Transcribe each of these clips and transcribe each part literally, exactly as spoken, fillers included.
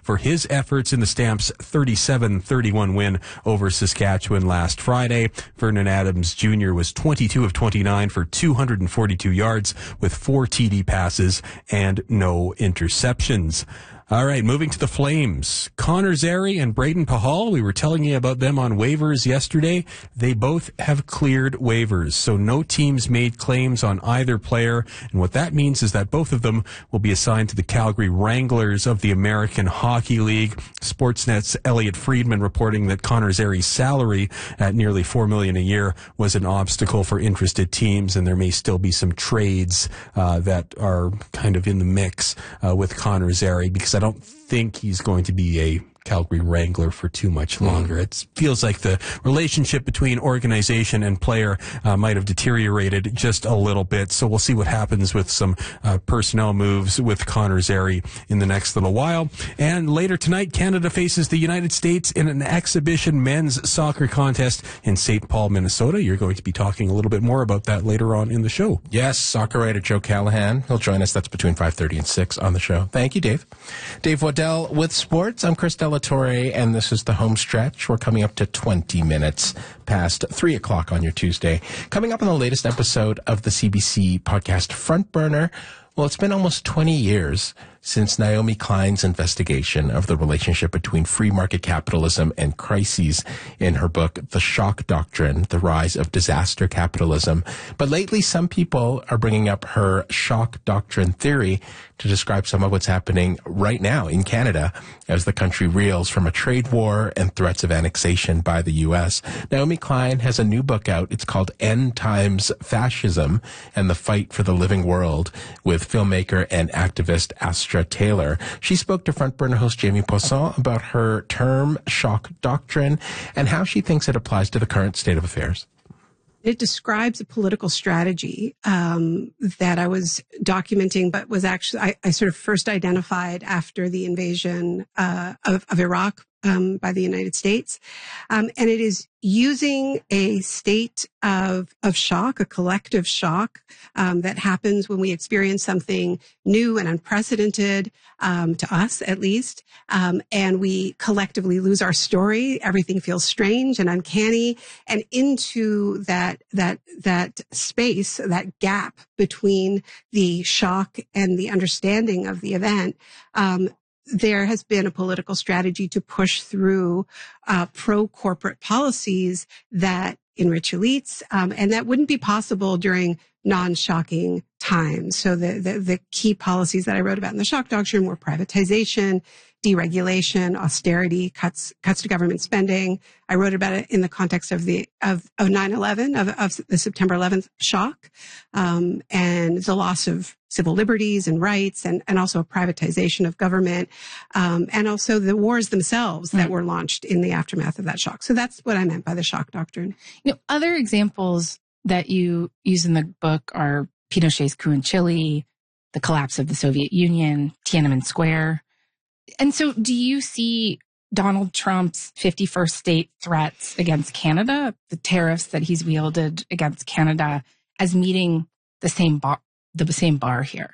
for his efforts in the Stamps' thirty-seven thirty-one win over Saskatchewan last Friday. Vernon Adams Junior was twenty-two of twenty-nine for two hundred forty-two yards with four T D passes and no interceptions. All right, moving to the Flames. Connor Zary and Braden Pahal, we were telling you about them on waivers yesterday. They both have cleared waivers, so no teams made claims on either player. And what that means is that both of them will be assigned to the Calgary Wranglers of the American Hockey League. Sportsnet's Elliot Friedman reporting that Connor Zary's salary at nearly four million dollars a year was an obstacle for interested teams, and there may still be some trades uh, that are kind of in the mix uh, with Connor Zary, because I don't think he's going to be a Calgary Wrangler for too much longer. Mm. It feels like the relationship between organization and player uh, might have deteriorated just a little bit. So we'll see what happens with some uh, personnel moves with Connor Zary in the next little while. And later tonight, Canada faces the United States in an exhibition men's soccer contest in Saint Paul, Minnesota. You're going to be talking a little bit more about that later on in the show. Yes, soccer writer Joe Callahan. He'll join us. That's between five thirty and six on the show. Thank you, Dave. Dave Waddell with sports. I'm Chris Della Torre, and this is the home stretch. We're coming up to twenty minutes past three o'clock on your Tuesday. Coming up on the latest episode of the C B C podcast Front Burner. Well, it's been almost twenty years since Naomi Klein's investigation of the relationship between free market capitalism and crises in her book, The Shock Doctrine, The Rise of Disaster Capitalism. But lately, some people are bringing up her shock doctrine theory to describe some of what's happening right now in Canada as the country reels from a trade war and threats of annexation by the U S. Naomi Klein has a new book out. It's called End Times Fascism and the Fight for the Living World, with filmmaker and activist Astra Taylor. She spoke to Front Burner host Jamie Poisson about her term shock doctrine and how she thinks it applies to the current state of affairs. It describes a political strategy um, that I was documenting, but was actually, I, I sort of first identified after the invasion uh, of, of Iraq um, by the United States. Um, and it is using a state of, of shock, a collective shock um, that happens when we experience something new and unprecedented, um, to us at least, um, and we collectively lose our story. Everything feels strange and uncanny, and into that that that space, that gap between the shock and the understanding of the event. Um, There has been a political strategy to push through uh, pro-corporate policies that enrich elites, um, and that wouldn't be possible during non-shocking times. So the, the the key policies that I wrote about in the shock doctrine were privatization, deregulation, austerity, cuts cuts to government spending. I wrote about it in the context of the of of nine eleven, of, of the September eleventh shock, um, and the loss of civil liberties and rights, and, and also a privatization of government, um, and also the wars themselves that mm. were launched in the aftermath of that shock. So that's what I meant by the shock doctrine. You know, other examples that you use in the book are Pinochet's coup in Chile, the collapse of the Soviet Union, Tiananmen Square. And so do you see Donald Trump's fifty-first state threats against Canada, the tariffs that he's wielded against Canada, as meeting the same bar, the same bar here?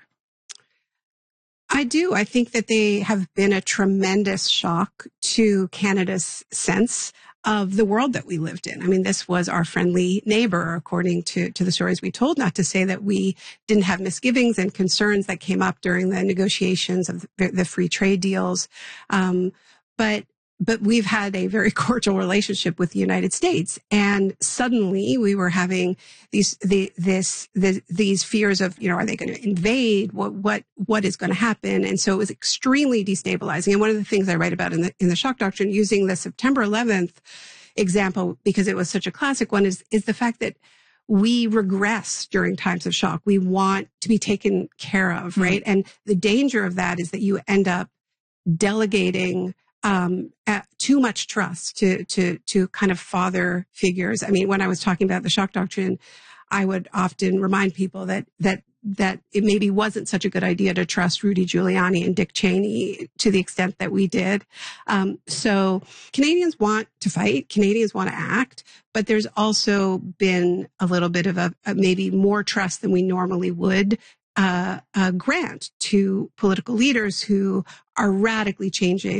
I do. I think that they have been a tremendous shock to Canada's sense of the world that we lived in. I mean, this was our friendly neighbor, according to, to the stories we told, not to say that we didn't have misgivings and concerns that came up during the negotiations of the, the free trade deals. Um, but But we've had a very cordial relationship with the United States, and suddenly we were having these the, this the, these fears of, you know, are they going to invade? What what what is going to happen? And so it was extremely destabilizing. And one of the things I write about in the in the shock doctrine, using the September eleventh example because it was such a classic one, is is the fact that we regress during times of shock. We want to be taken care of, right? Mm-hmm. And the danger of that is that you end up delegating Um, uh, too much trust to, to, to kind of father figures. I mean, when I was talking about the shock doctrine, I would often remind people that, that, that it maybe wasn't such a good idea to trust Rudy Giuliani and Dick Cheney to the extent that we did. Um, so Canadians want to fight. Canadians want to act, but there's also been a little bit of a, a maybe more trust than we normally would uh, uh, grant to political leaders who are radically changing